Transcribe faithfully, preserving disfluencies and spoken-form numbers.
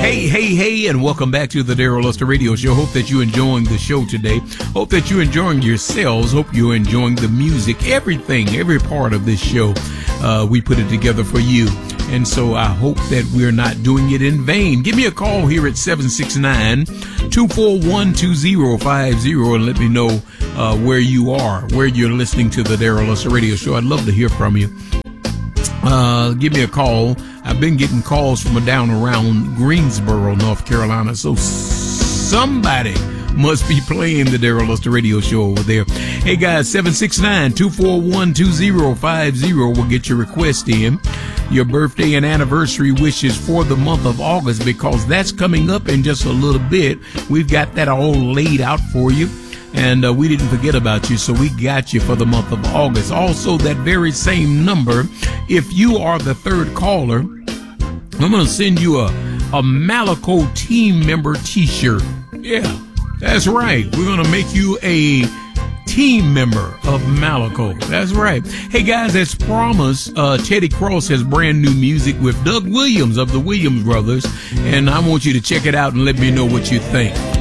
Hey, hey, hey, and welcome back to the Daryl Luster Radio Show. Hope that you're enjoying the show today. Hope that you're enjoying yourselves. Hope you're enjoying the music, everything, every part of this show. Uh, we put it together for you. And so I hope that we're not doing it in vain. Give me a call here at seven six nine, two four one, two zero five zero and let me know uh, where you are, where you're listening to the Daryl Luster Radio Show. I'd love to hear from you. Uh, give me a call. I've been getting calls from down around Greensboro, North Carolina. So somebody must be playing the Daryl Luster Radio Show over there. Hey guys, seven six nine, two four one, two zero five zero will get your request in. Your birthday and anniversary wishes for the month of August, because that's coming up in just a little bit. We've got that all laid out for you. And uh, we didn't forget about you, so we got you for the month of August. Also, that very same number, if you are the third caller, I'm going to send you a, a Malaco team member t-shirt. Yeah, that's right. We're going to make you a team member of Malaco. That's right. Hey, guys, as promised, uh, Teddy Cross has brand new music with Doug Williams of the Williams Brothers, and I want you to check it out and let me know what you think.